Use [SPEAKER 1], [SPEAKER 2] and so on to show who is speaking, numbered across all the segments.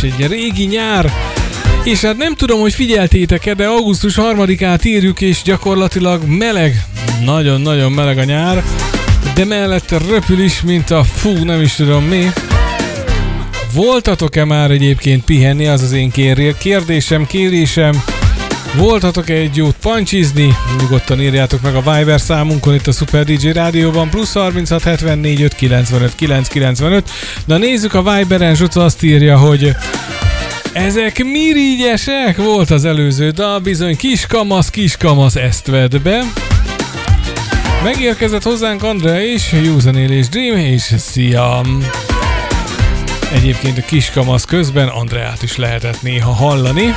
[SPEAKER 1] egy régi nyár, és hát nem tudom, hogy figyeltétek-e, de augusztus 3-át írjuk, és gyakorlatilag meleg, nagyon-nagyon meleg a nyár, de mellette röpül is, mint a nem is tudom mi. Voltatok-e már egyébként pihenni, az az én kérésem? Voltatok-e egy jót pancsizni? Nyugodtan írjátok meg a Viber számunkon itt a Super DJ Rádióban, plusz 36 74 5 95 995. Na nézzük a Viberen, Zsuca azt írja, hogy ezek mirigyesek, volt az előző dal, bizony kiskamasz, ezt vedd be. Megérkezett hozzánk Andrea is, Józanélés Dream, és szia! Egyébként a kiskamasz közben Andreát is lehetett néha hallani.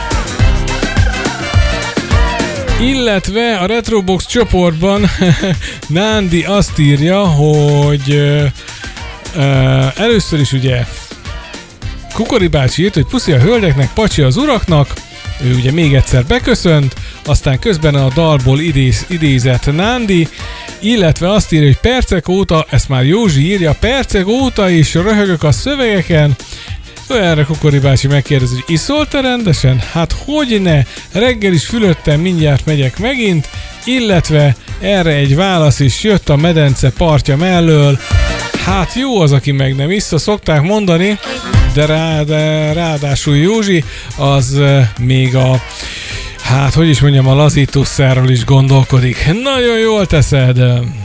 [SPEAKER 1] Illetve a Retrobox csoportban Nándi azt írja, hogy először is ugye Kukori bácsi írt, hogy puszi a hölgyeknek, pacsi az uraknak, ő ugye még egyszer beköszönt, aztán közben a dalból idézett Nándi, illetve azt írja, hogy percek óta, ezt már Józsi írja, percek óta is röhögök a szövegeken. Erre Kukori bácsi megkérdezi, hogy iszol-e rendesen? Hát hogy ne, reggel is fülöttem, mindjárt megyek megint, illetve erre egy válasz is jött a medence partja mellől. Hát jó az, aki meg nem iszza, szokták mondani, de ráadásul Józsi az még a, hát hogy is mondjam, a lazítószerről is gondolkodik. Nagyon jól teszed!